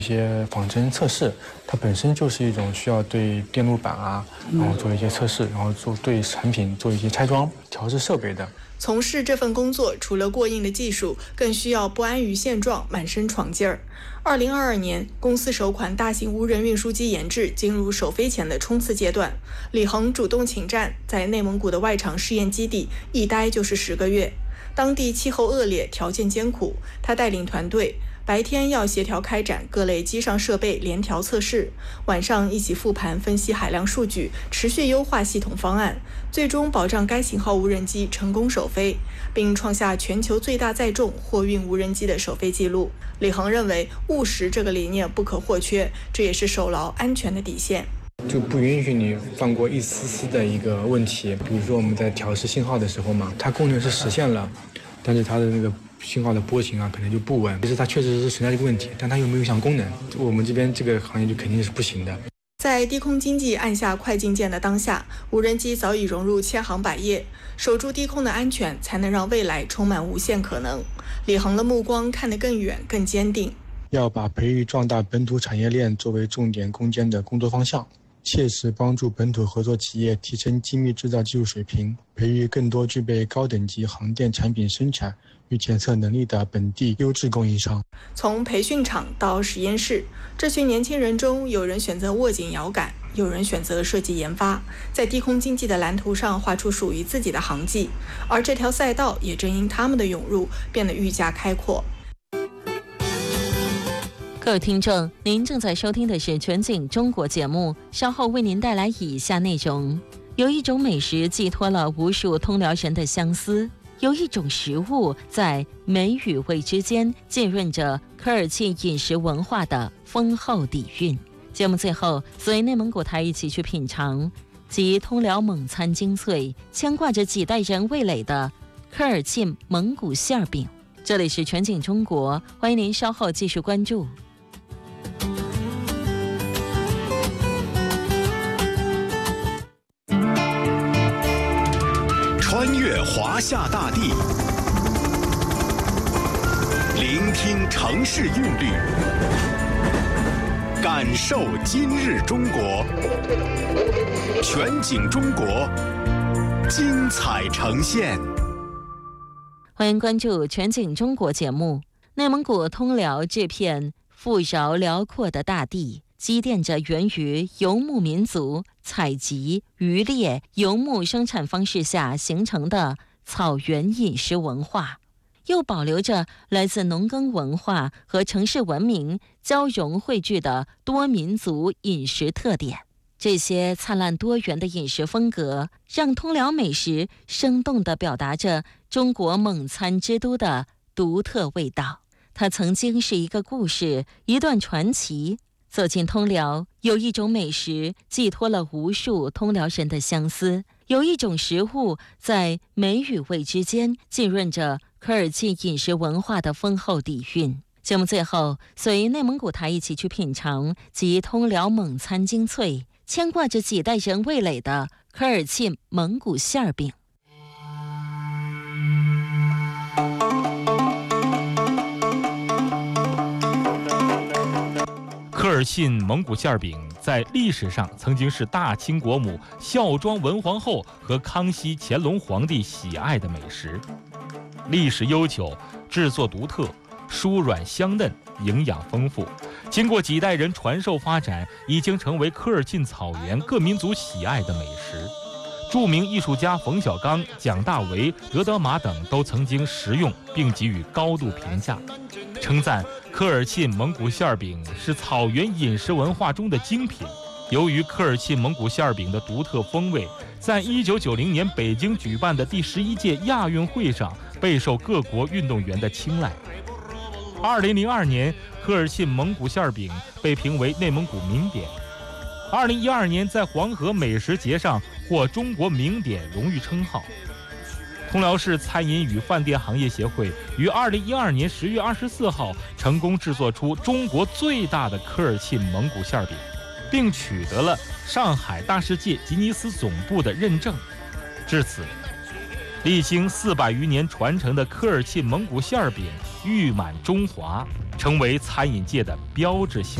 一些仿真测试，它本身就是一种需要对电路板啊，然后做一些测试，然后对产品做一些拆装、调试设备的。 从事这份工作，除了过硬的技术，更需要不安于现状，满身闯劲儿。2022年，公司首款大型无人运输机研制进入首飞前的冲刺阶段。李恒主动请战，在内蒙古的外场试验基地一待就是10个月。当地气候恶劣，条件艰苦，他带领团队白天要协调开展各类机上设备联调测试，晚上一起复盘分析海量数据，持续优化系统方案，最终保障该型号无人机成功首飞，并创下全球最大载重货运无人机的首飞记录。李恒认为，务实这个理念不可或缺，这也是守牢安全的底线。 就不允许你放过一丝丝的一个问题，比如说我们在调试信号的时候嘛，它功能是实现了，但是它的那个信号的波形啊，可能就不稳。其实它确实是存在这个问题，但它又没有响功能，我们这边这个行业就肯定是不行的。 在低空经济按下快进键的当下，无人机早已融入千行百业，守住低空的安全，才能让未来充满无限可能。李恒的目光看得更远、更坚定， 要把培育壮大本土产业链作为重点攻坚的工作方向。切实帮助本土合作企业提升精密制造技术水平，培育更多具备高等级航电产品生产与检测能力的本地优质供应商。 从培训场到实验室，这群年轻人中，有人选择握紧摇杆，有人选择设计研发，在低空经济的蓝图上画出属于自己的航迹，而这条赛道也正因他们的涌入变得愈加开阔。 各位听众，您正在收听的是全景中国节目，稍后为您带来以下内容。有一种美食寄托了无数通辽人的相思，有一种食物在美与味之间浸润着科尔沁饮食文化的丰厚底蕴。节目最后，随内蒙古台一起去品尝集通辽蒙餐精粹，牵挂着几代人味蕾的科尔沁蒙古馅饼。这里是全景中国，欢迎您稍后继续关注。 穿越华夏大地，聆听城市韵律，感受今日中国。全景中国，精彩呈现。 欢迎关注全景中国节目。内蒙古通辽这片富饶辽阔的大地，积淀着源于游牧民族采集、渔猎、游牧生产方式下形成的草原饮食文化，又保留着来自农耕文化和城市文明交融汇聚的多民族饮食特点。这些灿烂多元的饮食风格，让通辽美食生动地表达着中国蒙餐之都的独特味道。它曾经是一个故事，一段传奇。走进通辽，有一种美食寄托了无数通辽人的相思，有一种食物在美与味之间浸润着科尔沁饮食文化的丰厚底蕴。节目最后，随内蒙古台一起去品尝集通辽蒙餐精粹，牵挂着几代人味蕾的科尔沁蒙古馅饼。 科尔沁蒙古馅饼在历史上曾经是大清国母孝庄文皇后和康熙、乾隆皇帝喜爱的美食，历史悠久，制作独特，酥软香嫩，营养丰富。经过几代人传授发展，已经成为科尔沁草原各民族喜爱的美食。著名艺术家冯小刚、蒋大为、德德玛等都曾经食用并给予高度评价，称赞科尔沁蒙古馅饼是草原饮食文化中的精品。由于科尔沁蒙古馅饼的独特风味，在1990年北京举办的第11届亚运会上备受各国运动员的青睐。2002年，科尔沁蒙古馅饼被评为内蒙古名点。2012年，在黄河美食节上获中国名点荣誉称号。通辽市餐饮与饭店行业协会于2012年10月24号成功制作出中国最大的科尔沁蒙古馅饼，并取得了上海大世界吉尼斯总部的认证。至此，历经400余年传承的科尔沁蒙古馅饼誉满中华， 成为餐饮界的标志性